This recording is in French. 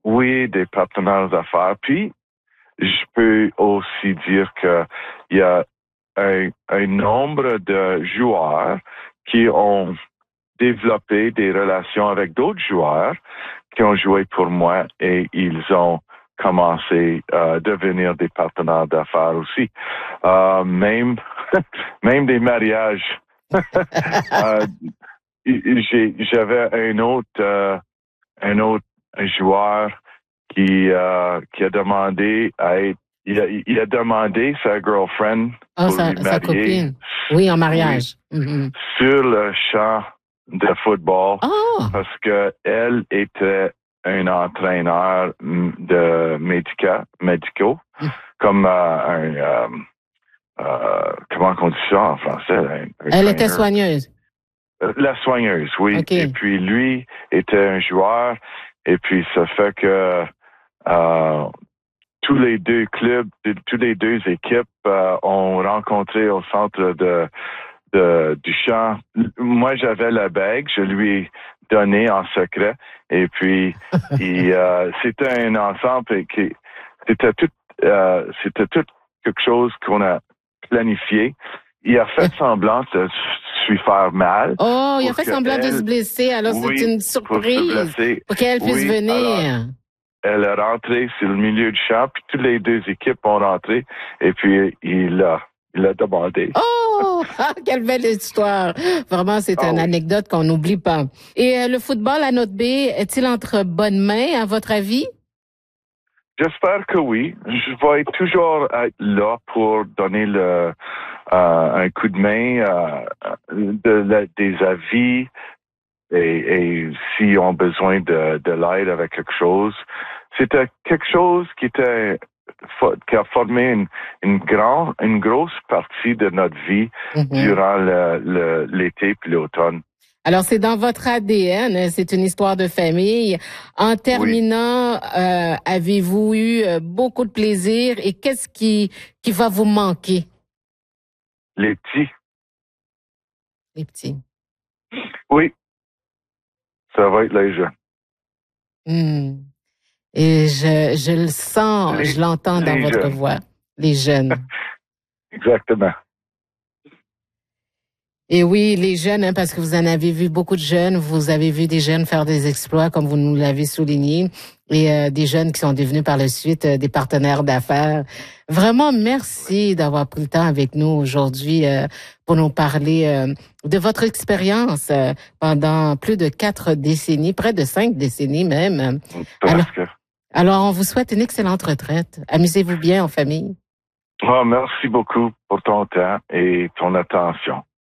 oui, des partenaires d'affaires. Puis, je peux aussi dire que il y a un nombre de joueurs qui ont développé des relations avec d'autres joueurs qui ont joué pour moi et ils ont commencé à devenir des partenaires d'affaires aussi. Même, même des mariages. J'avais un autre joueur qui a demandé à être, il a demandé sa girlfriend pour lui sa marier. copine. Oui, en mariage. Oui, Mm-hmm. sur le champ de football parce que elle était un entraîneur de médicaux, comme comment on dit ça en français? Elle était soigneuse. La soigneuse, oui. Okay. Et puis lui était un joueur. Et puis ça fait que tous les deux clubs, tous les deux équipes ont rencontré au centre du champ. Moi, j'avais la bague, je lui ai donné en secret. Et puis, c'était un ensemble qui c'était tout quelque chose qu'on a planifié. Il a fait semblant de se lui faire mal. Oh, il a fait semblant de se blesser. Alors, oui, c'est une surprise pour qu'elle puisse venir. Elle est rentrée sur le milieu du champ, puis toutes les deux équipes ont rentré. Et puis, il a demandé. Oh, quelle belle histoire. Vraiment, c'est une anecdote qu'on n'oublie pas. Et le football à Notre-Baie, est-il entre bonnes mains, à votre avis? J'espère que oui. Je vais toujours être là pour donner un coup de main, des avis et s'ils ont besoin de l'aide avec quelque chose. C'était quelque chose qui a formé une grosse partie de notre vie durant l'été puis l'automne. Alors, c'est dans votre ADN, c'est une histoire de famille. En terminant, avez-vous eu beaucoup de plaisir et qu'est-ce qui va vous manquer? Les petits. Les petits. Oui. Ça va être les jeunes. Et je le sens, je l'entends dans votre voix. Les jeunes. Exactement. Et oui, les jeunes, parce que vous en avez vu beaucoup de jeunes, vous avez vu des jeunes faire des exploits, comme vous nous l'avez souligné, et des jeunes qui sont devenus par la suite des partenaires d'affaires. Vraiment, merci d'avoir pris le temps avec nous aujourd'hui pour nous parler de votre expérience pendant plus de 4 décennies, près de 5 décennies même. Alors, on vous souhaite une excellente retraite. Amusez-vous bien en famille. Merci beaucoup pour ton temps et ton attention.